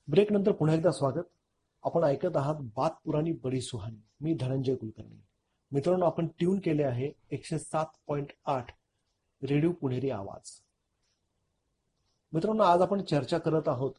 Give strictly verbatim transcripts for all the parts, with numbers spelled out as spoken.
Break नंतर पुन्हा एकदा स्वागत. आपण ऐकत आहात बात पुराणी बडी सुहानी. मी धनंजय कुलकर्णी. मित्रांनो, आपण ट्यून केले आहे एकशे सात पॉइंट आठ रेडिओ पुणेरी आवाज. मित्रांनो, आज आपण चर्चा करत आहोत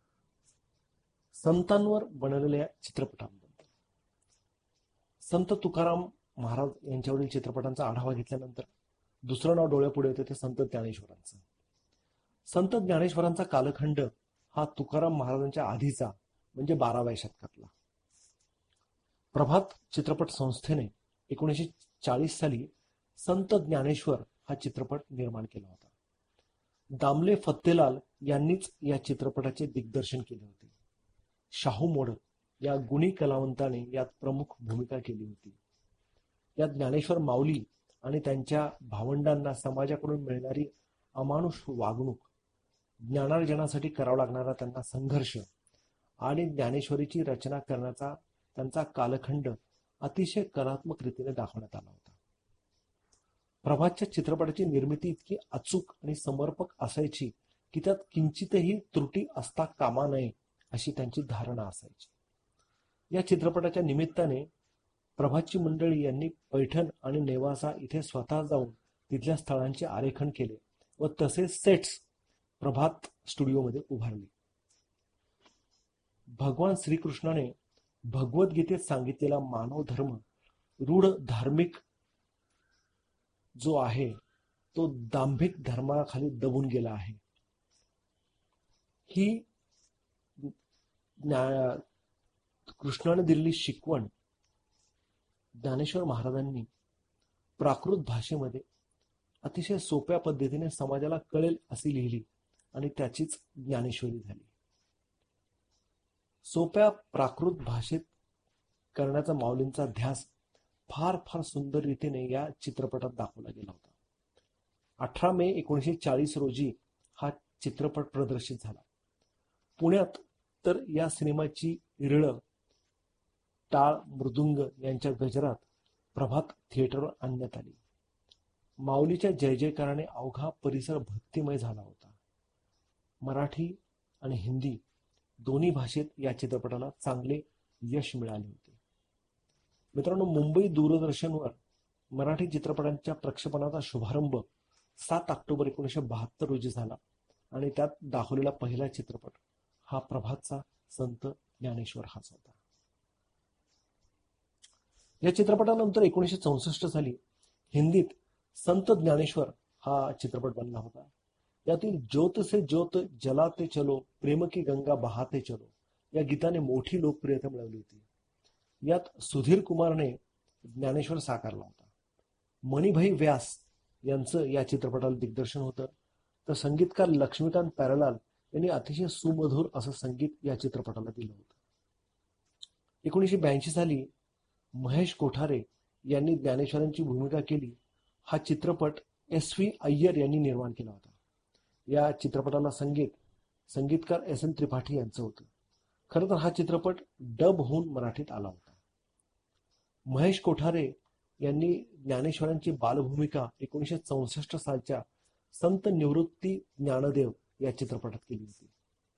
संतांवर बनवलेल्या चित्रपटांबद्दल. संत तुकाराम महाराज यांच्यावरील चित्रपटांचा आढावा घेतल्यानंतर दुसरं नाव डोळ्यापुढे येते ते संत ज्ञानेश्वरांचं. संत ज्ञानेश्वरांचा कालखंड हा तुकाराम महाराजांच्या आधीचा म्हणजे बाराव्या शतकातला. प्रभात चित्रपट संस्थेने एकोणीसशे चाळीस साली संत ज्ञानेश्वर हा चित्रपट निर्माण केला होता. दामले फत्तेलाल यांनीच या चित्रपटाचे दिग्दर्शन केले होते. शाहू मोडक या गुणी कलावंताने यात प्रमुख भूमिका केली होती. यात ज्ञानेश्वर माऊली आणि त्यांच्या भावंडांना समाजाकडून मिळणारी अमानुष वागणूक, ज्ञानार्जनासाठी करावा लागणारा त्यांना संघर्ष आणि ज्ञानेश्वरीची रचना करण्याचा त्यांचा कालखंड अतिशय कलात्मक रीतीने दाखवण्यात आला होता. प्रभातच्या चित्रपटाची निर्मिती इतकी अचूक आणि समर्पक असायची की त्यात किंचितही त्रुटी असता कामा नये अशी त्यांची धारणा असायची. या चित्रपटाच्या निमित्ताने प्रभातची मंडळी यांनी पैठण आणि नेवासा इथे स्वतः जाऊन तिथल्या स्थळांचे आरेखन केले व तसेच सेट्स प्रभात स्टुडिओमध्ये उभारली. भगवान श्रीकृष्णाने भगवद्गीतेत सांगितलेला मानव धर्म रूढ धार्मिक जो आहे तो दांभिक धर्माखाली दबून गेला आहे. ही कृष्णाने दिलेली शिकवण ज्ञानेश्वर महाराजांनी प्राकृत भाषेमध्ये अतिशय सोप्या पद्धतीने समाजाला कळेल अशी लिहिली आणि त्याचीच ज्ञानेश्वरी झाली. सोप्या प्राकृत भाषेत करण्याचा माऊलींचा ध्यास फार फार सुंदर रीतीने या चित्रपटात दाखवला गेला होता. अठरा मे एकोणीसशे चाळीस रोजी हा चित्रपट प्रदर्शित झाला. पुण्यात तर या सिनेमाची इरळ टाळ मृदुंग यांच्या गजरात प्रभात थिएटरवर आणण्यात आली. माऊलीच्या जय जयकाराने अवघा परिसर भक्तिमय झाला होता. मराठी आणि हिंदी दोन्ही भाषेत या चित्रपटाला चांगले यश मिळाले होते. मित्रांनो, मुंबई दूरदर्शनवर मराठी चित्रपटांच्या प्रक्षेपणाचा शुभारंभ सात ऑक्टोबर एकोणीसशे बहात्तर रोजी झाला आणि त्यात दाखवलेला पहिला चित्रपट हा प्रभातचा संत ज्ञानेश्वर हाच होता. या चित्रपटानंतर एकोणीसशे चौसष्ट साली हिंदीत संत ज्ञानेश्वर हा चित्रपट बनला होता. यातील ज्योत से ज्योत जलाते चलो प्रेम की गंगा बहाते चलो या गीताने मोठी लोकप्रियता मिळवली होती. यात सुधीर कुमारने ज्ञानेश्वर साकारला होता. मणिभाई व्यास यांचं या चित्रपटाला दिग्दर्शन होतं, तर संगीतकार लक्ष्मीकांत प्यारेलाल यांनी अतिशय सुमधुर असं संगीत या चित्रपटाला दिलं होतं. एकोणीसशे ब्याऐंशी साली महेश कोठारे यांनी ज्ञानेश्वरांची भूमिका केली. हा चित्रपट एस व्ही अय्यर यांनी निर्माण केला होता. या चित्रपटाला संगीत संगीतकार एस एन त्रिपाठी यांचं होतं. खरं तर हा चित्रपट डब होऊन मराठीत आला होता. महेश कोठारे यांनी ज्ञानेश्वरांची बालभूमिका एकोणीसशे चौसष्ट सालच्या संत निवृत्ती ज्ञानदेव या चित्रपटात केली होती.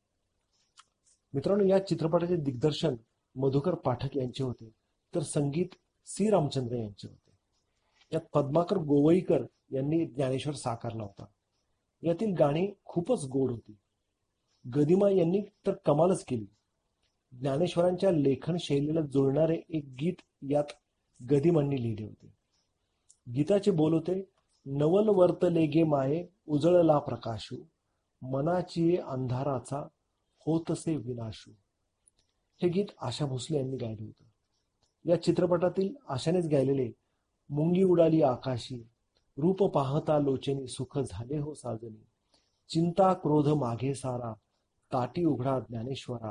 मित्रांनो, या चित्रपटाचे दिग्दर्शन मधुकर पाठक यांचे होते, तर संगीत सी रामचंद्र यांचे होते. यात पद्माकर गोवईकर यांनी ज्ञानेश्वर साकारला होता. यातील गाणी खूपच गोड होती. गदिमा यांनी तर कमालच केली. ज्ञानेश्वरांच्या लेखन शैलीला जुळणारे एक गीत यात गदिमांनी लिहिले होते. गीताचे बोल होते, नवल वर्तले गे माये उजळला प्रकाशू, मनाची अंधाराचा होतसे विनाशू. हे गीत आशा भोसले यांनी गायले होते. या चित्रपटातील आशानेच गायलेले मुंगी उडाली आकाशी, रूप पाहता लोचनी सुख झाले हो साजनी, चिंता क्रोध मागे सारा ताटी उघडा ज्ञानेश्वरा,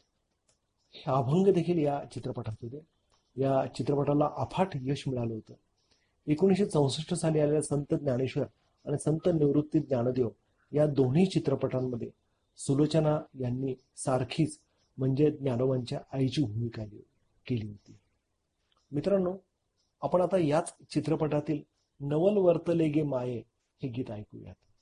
हे अभंग देखील या चित्रपटात होते. या चित्रपटाला अफाट यश मिळालं होतं. एकोणीसशे चौसष्ट साली आलेल्या संत ज्ञानेश्वर आणि संत निवृत्ती ज्ञानदेव या दोन्ही चित्रपटांमध्ये सुलोचना यांनी सारखीच म्हणजे ज्ञानोबांच्या आईची भूमिका केली होती. मित्रांनो, आपण आता याच चित्रपटातील नवल वर्तले गे माये हे गीत ऐकूयात.